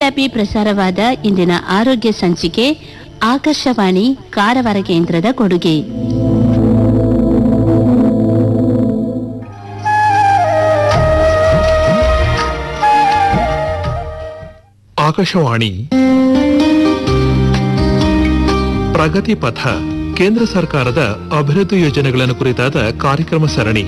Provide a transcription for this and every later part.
ದೇಶವ್ಯಾಪಿ ಪ್ರಸಾರವಾದ ಇಂದಿನ ಆರೋಗ್ಯ ಸಂಚಿಕೆ ಆಕಾಶವಾಣಿ ಕಾರವಾರ ಕೇಂದ್ರದ ಕೊಡುಗೆ. ಆಕಾಶವಾಣಿ ಪ್ರಗತಿ ಪಥ ಕೇಂದ್ರ ಸರ್ಕಾರದ ಅಭಿವೃದ್ಧಿ ಯೋಜನೆಗಳನ್ನು ಕುರಿತಾದ ಕಾರ್ಯಕ್ರಮ ಸರಣಿ.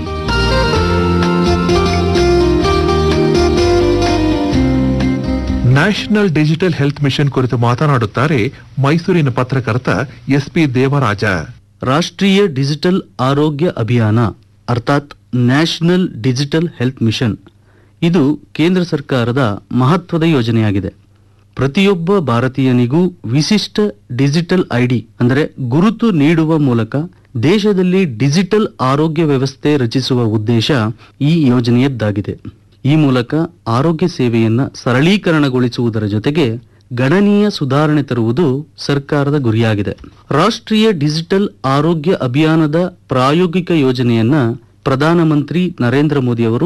ನ್ಯಾಷನಲ್ ಡಿಜಿಟಲ್ ಹೆಲ್ತ್ ಮಿಷನ್ ಕುರಿತು ಮಾತನಾಡುತ್ತಾರೆ ಮೈಸೂರಿನ ಪತ್ರಕರ್ತ ಎಸ್ಪಿ ದೇವರಾಜ. ರಾಷ್ಟ್ರೀಯ ಡಿಜಿಟಲ್ ಆರೋಗ್ಯ ಅಭಿಯಾನ ಅರ್ಥಾತ್ ನ್ಯಾಷನಲ್ ಡಿಜಿಟಲ್ ಹೆಲ್ತ್ ಮಿಷನ್ ಇದು ಕೇಂದ್ರ ಸರ್ಕಾರದ ಮಹತ್ವದ ಯೋಜನೆಯಾಗಿದೆ. ಪ್ರತಿಯೊಬ್ಬ ಭಾರತೀಯನಿಗೂ ವಿಶಿಷ್ಟ ಡಿಜಿಟಲ್ ಐಡಿ ಅಂದರೆ ಗುರುತು ನೀಡುವ ಮೂಲಕ ದೇಶದಲ್ಲಿ ಡಿಜಿಟಲ್ ಆರೋಗ್ಯ ವ್ಯವಸ್ಥೆ ರಚಿಸುವ ಉದ್ದೇಶ ಈ ಯೋಜನೆಯದ್ದಾಗಿದೆ. ಈ ಮೂಲಕ ಆರೋಗ್ಯ ಸೇವೆಯನ್ನ ಸರಳೀಕರಣಗೊಳಿಸುವುದರ ಜೊತೆಗೆ ಗಣನೀಯ ಸುಧಾರಣೆ ತರುವುದು ಸರ್ಕಾರದ ಗುರಿಯಾಗಿದೆ. ರಾಷ್ಟ್ರೀಯ ಡಿಜಿಟಲ್ ಆರೋಗ್ಯ ಅಭಿಯಾನದ ಪ್ರಾಯೋಗಿಕ ಯೋಜನೆಯನ್ನ ಪ್ರಧಾನಮಂತ್ರಿ ನರೇಂದ್ರ ಮೋದಿ ಅವರು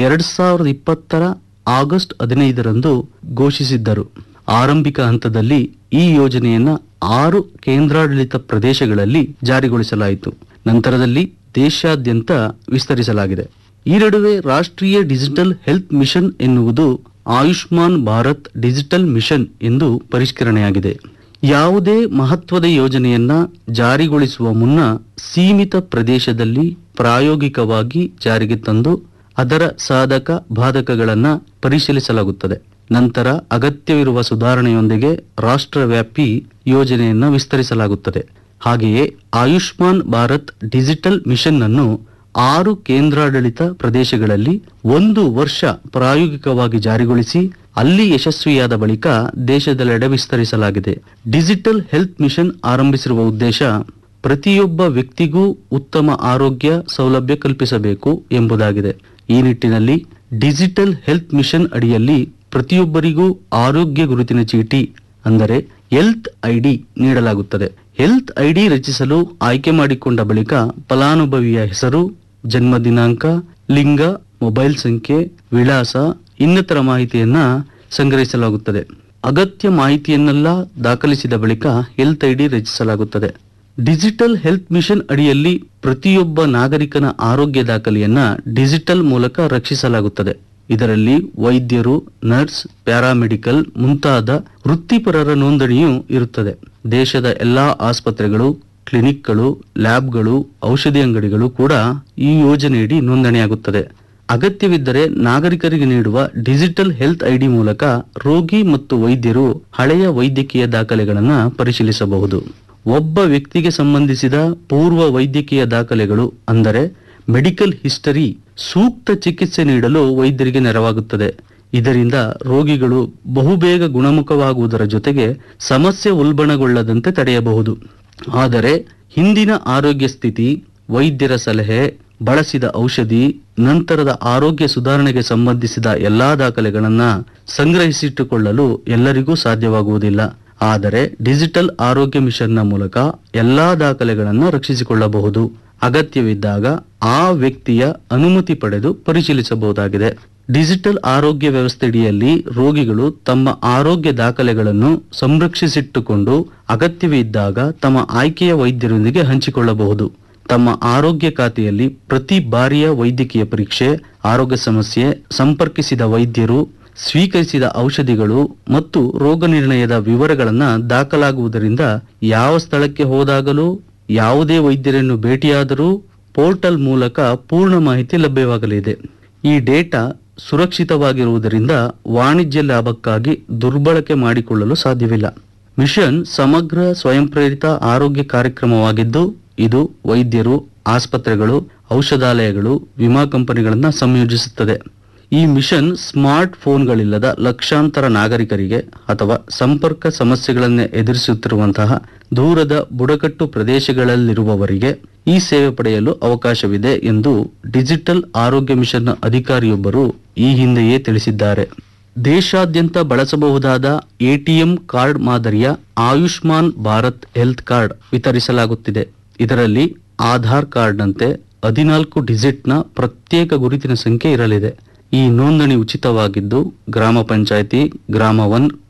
2020 ಆಗಸ್ಟ್ 15ರಂದು ಘೋಷಿಸಿದ್ದರು. ಆರಂಭಿಕ ಹಂತದಲ್ಲಿ ಈ ಯೋಜನೆಯನ್ನ 6 ಕೇಂದ್ರಾಡಳಿತ ಪ್ರದೇಶಗಳಲ್ಲಿ ಜಾರಿಗೊಳಿಸಲಾಯಿತು. ನಂತರದಲ್ಲಿ ದೇಶಾದ್ಯಂತ ವಿಸ್ತರಿಸಲಾಗಿದೆ. ಈ ನಡುವೆ ರಾಷ್ಟ್ರೀಯ ಡಿಜಿಟಲ್ ಹೆಲ್ತ್ ಮಿಷನ್ ಎನ್ನುವುದು ಆಯುಷ್ಮಾನ್ ಭಾರತ್ ಡಿಜಿಟಲ್ ಮಿಷನ್ ಎಂದು ಪರಿಷ್ಕರಣೆಯಾಗಿದೆ. ಯಾವುದೇ ಮಹತ್ವದ ಯೋಜನೆಯನ್ನ ಜಾರಿಗೊಳಿಸುವ ಮುನ್ನ ಸೀಮಿತ ಪ್ರದೇಶದಲ್ಲಿ ಪ್ರಾಯೋಗಿಕವಾಗಿ ಜಾರಿಗೆ ತಂದು ಅದರ ಸಾಧಕ ಬಾಧಕಗಳನ್ನು ಪರಿಶೀಲಿಸಲಾಗುತ್ತದೆ. ನಂತರ ಅಗತ್ಯವಿರುವ ಸುಧಾರಣೆಯೊಂದಿಗೆ ರಾಷ್ಟ್ರವ್ಯಾಪಿ ಯೋಜನೆಯನ್ನು ವಿಸ್ತರಿಸಲಾಗುತ್ತದೆ. ಹಾಗೆಯೇ ಆಯುಷ್ಮಾನ್ ಭಾರತ್ ಡಿಜಿಟಲ್ ಮಿಷನ್ ಅನ್ನು 6 ಕೇಂದ್ರಾಡಳಿತ ಪ್ರದೇಶಗಳಲ್ಲಿ 1 ವರ್ಷ ಪ್ರಾಯೋಗಿಕವಾಗಿ ಜಾರಿಗೊಳಿಸಿ ಅಲ್ಲಿ ಯಶಸ್ವಿಯಾದ ಬಳಿಕ ದೇಶದೆಲ್ಲೆಡೆ ವಿಸ್ತರಿಸಲಾಗಿದೆ. ಡಿಜಿಟಲ್ ಹೆಲ್ತ್ ಮಿಷನ್ ಆರಂಭಿಸಿರುವ ಉದ್ದೇಶ ಪ್ರತಿಯೊಬ್ಬ ವ್ಯಕ್ತಿಗೂ ಉತ್ತಮ ಆರೋಗ್ಯ ಸೌಲಭ್ಯ ಕಲ್ಪಿಸಬೇಕು ಎಂಬುದಾಗಿದೆ. ಈ ನಿಟ್ಟಿನಲ್ಲಿ ಡಿಜಿಟಲ್ ಹೆಲ್ತ್ ಮಿಷನ್ ಅಡಿಯಲ್ಲಿ ಪ್ರತಿಯೊಬ್ಬರಿಗೂ ಆರೋಗ್ಯ ಗುರುತಿನ ಚೀಟಿ ಅಂದರೆ ಹೆಲ್ತ್ ಐಡಿ ನೀಡಲಾಗುತ್ತದೆ. ಹೆಲ್ತ್ ಐಡಿ ರಚಿಸಲು ಆಯ್ಕೆ ಮಾಡಿಕೊಂಡ ಬಳಿಕ ಫಲಾನುಭವಿಯ ಹೆಸರು, ಜನ್ಮ ದಿನಾಂಕ, ಲಿಂಗ, ಮೊಬೈಲ್ ಸಂಖ್ಯೆ, ವಿಳಾಸ ಇನ್ನಿತರ ಮಾಹಿತಿಯನ್ನ ಸಂಗ್ರಹಿಸಲಾಗುತ್ತದೆ. ಅಗತ್ಯ ಮಾಹಿತಿಯನ್ನೆಲ್ಲ ದಾಖಲಿಸಿದ ಬಳಿಕ ಹೆಲ್ತ್ ಐಡಿ ರಚಿಸಲಾಗುತ್ತದೆ. ಡಿಜಿಟಲ್ ಹೆಲ್ತ್ ಮಿಷನ್ ಅಡಿಯಲ್ಲಿ ಪ್ರತಿಯೊಬ್ಬ ನಾಗರಿಕನ ಆರೋಗ್ಯ ದಾಖಲೆಯನ್ನ ಡಿಜಿಟಲ್ ಮೂಲಕ ರಕ್ಷಿಸಲಾಗುತ್ತದೆ. ಇದರಲ್ಲಿ ವೈದ್ಯರು, ನರ್ಸ್, ಪ್ಯಾರಾಮೆಡಿಕಲ್ ಮುಂತಾದ ವೃತ್ತಿಪರರ ನೋಂದಣಿಯೂ ಇರುತ್ತದೆ. ದೇಶದ ಎಲ್ಲಾ ಆಸ್ಪತ್ರೆಗಳು, ಕ್ಲಿನಿಕ್ಗಳು, ಲ್ಯಾಬ್ಗಳು, ಔಷಧಿ ಅಂಗಡಿಗಳು ಕೂಡ ಈ ಯೋಜನೆಯಡಿ ನೋಂದಣಿಯಾಗುತ್ತದೆ. ಅಗತ್ಯವಿದ್ದರೆ ನಾಗರಿಕರಿಗೆ ನೀಡುವ ಡಿಜಿಟಲ್ ಹೆಲ್ತ್ ಐಡಿ ಮೂಲಕ ರೋಗಿ ಮತ್ತು ವೈದ್ಯರು ಹಳೆಯ ವೈದ್ಯಕೀಯ ದಾಖಲೆಗಳನ್ನು ಪರಿಶೀಲಿಸಬಹುದು. ಒಬ್ಬ ವ್ಯಕ್ತಿಗೆ ಸಂಬಂಧಿಸಿದ ಪೂರ್ವ ವೈದ್ಯಕೀಯ ದಾಖಲೆಗಳು ಅಂದರೆ ಮೆಡಿಕಲ್ ಹಿಸ್ಟರಿ ಸೂಕ್ತ ಚಿಕಿತ್ಸೆ ನೀಡಲು ವೈದ್ಯರಿಗೆ ನೆರವಾಗುತ್ತದೆ. ಇದರಿಂದ ರೋಗಿಗಳು ಬಹುಬೇಗ ಗುಣಮುಖವಾಗುವುದರ ಜೊತೆಗೆ ಸಮಸ್ಯೆ ಉಲ್ಬಣಗೊಳ್ಳದಂತೆ ತಡೆಯಬಹುದು. ಆದರೆ ಹಿಂದಿನ ಆರೋಗ್ಯ ಸ್ಥಿತಿ, ವೈದ್ಯರ ಸಲಹೆ, ಬಳಸಿದ ಔಷಧಿ, ನಂತರದ ಆರೋಗ್ಯ ಸುಧಾರಣೆಗೆ ಸಂಬಂಧಿಸಿದ ಎಲ್ಲಾ ದಾಖಲೆಗಳನ್ನು ಸಂಗ್ರಹಿಸಿಟ್ಟುಕೊಳ್ಳಲು ಎಲ್ಲರಿಗೂ ಸಾಧ್ಯವಾಗುವುದಿಲ್ಲ. ಆದರೆ ಡಿಜಿಟಲ್ ಆರೋಗ್ಯ ಮಿಷನ್ನ ಮೂಲಕ ಎಲ್ಲಾ ದಾಖಲೆಗಳನ್ನು ರಕ್ಷಿಸಿಕೊಳ್ಳಬಹುದು. ಅಗತ್ಯವಿದ್ದಾಗ ಆ ವ್ಯಕ್ತಿಯ ಅನುಮತಿ ಪಡೆದು ಪರಿಶೀಲಿಸಬಹುದಾಗಿದೆ. ಡಿಜಿಟಲ್ ಆರೋಗ್ಯ ವ್ಯವಸ್ಥೆಯಡಿಯಲ್ಲಿ ರೋಗಿಗಳು ತಮ್ಮ ಆರೋಗ್ಯ ದಾಖಲೆಗಳನ್ನು ಸಂರಕ್ಷಿಸಿಟ್ಟುಕೊಂಡು ಅಗತ್ಯವಿದ್ದಾಗ ತಮ್ಮ ಆಯ್ಕೆಯ ವೈದ್ಯರೊಂದಿಗೆ ಹಂಚಿಕೊಳ್ಳಬಹುದು. ತಮ್ಮ ಆರೋಗ್ಯ ಖಾತೆಯಲ್ಲಿ ಪ್ರತಿ ಬಾರಿಯ ವೈದ್ಯಕೀಯ ಪರೀಕ್ಷೆ, ಆರೋಗ್ಯ ಸಮಸ್ಯೆ, ಸಂಪರ್ಕಿಸಿದ ವೈದ್ಯರು, ಸ್ವೀಕರಿಸಿದ ಔಷಧಿಗಳು ಮತ್ತು ರೋಗ ನಿರ್ಣಯದ ವಿವರಗಳನ್ನು ದಾಖಲಾಗುವುದರಿಂದ ಯಾವ ಸ್ಥಳಕ್ಕೆ ಹೋದಾಗಲೂ ಯಾವುದೇ ವೈದ್ಯರನ್ನು ಭೇಟಿಯಾದರೂ ಪೋರ್ಟಲ್ ಮೂಲಕ ಪೂರ್ಣ ಮಾಹಿತಿ ಲಭ್ಯವಾಗಲಿದೆ. ಈ ಡೇಟಾ ಸುರಕ್ಷಿತವಾಗಿರುವುದರಿಂದ ವಾಣಿಜ್ಯ ಲಾಭಕ್ಕಾಗಿ ದುರ್ಬಳಕೆ ಮಾಡಿಕೊಳ್ಳಲು ಸಾಧ್ಯವಿಲ್ಲ. ಮಿಷನ್ ಸಮಗ್ರ ಸ್ವಯಂ ಪ್ರೇರಿತ ಆರೋಗ್ಯ ಕಾರ್ಯಕ್ರಮವಾಗಿದ್ದು ಇದು ವೈದ್ಯರು, ಆಸ್ಪತ್ರೆಗಳು, ಔಷಧಾಲಯಗಳು, ವಿಮಾ ಕಂಪನಿಗಳನ್ನು ಸಂಯೋಜಿಸುತ್ತದೆ. ಈ ಮಿಷನ್ ಸ್ಮಾರ್ಟ್ ಫೋನ್ಗಳಿಲ್ಲದ ಲಕ್ಷಾಂತರ ನಾಗರಿಕರಿಗೆ ಅಥವಾ ಸಂಪರ್ಕ ಸಮಸ್ಯೆಗಳನ್ನು ಎದುರಿಸುತ್ತಿರುವಂತಹ ದೂರದ ಬುಡಕಟ್ಟು ಪ್ರದೇಶಗಳಲ್ಲಿರುವವರಿಗೆ ಈ ಸೇವೆ ಪಡೆಯಲು ಅವಕಾಶವಿದೆ ಎಂದು ಡಿಜಿಟಲ್ ಆರೋಗ್ಯ ಮಿಷನ್ನ ಅಧಿಕಾರಿಯೊಬ್ಬರು ಈ ಹಿಂದೆಯೇ ತಿಳಿಸಿದ್ದಾರೆ. ದೇಶಾದ್ಯಂತ ಬಳಸಬಹುದಾದ ಎಟಿಎಂ ಕಾರ್ಡ್ ಮಾದರಿಯ ಆಯುಷ್ಮಾನ್ ಭಾರತ್ ಹೆಲ್ತ್ ಕಾರ್ಡ್ ವಿತರಿಸಲಾಗುತ್ತಿದೆ. ಇದರಲ್ಲಿ ಆಧಾರ್ ಕಾರ್ಡ್ನಂತೆ 14 ಡಿಜಿಟ್ನ ಪ್ರತ್ಯೇಕ ಗುರುತಿನ ಸಂಖ್ಯೆ ಇರಲಿದೆ. ಈ ನೋಂದಣಿ ಉಚಿತವಾಗಿದ್ದು ಗ್ರಾಮ ಪಂಚಾಯಿತಿ, ಗ್ರಾಮ 1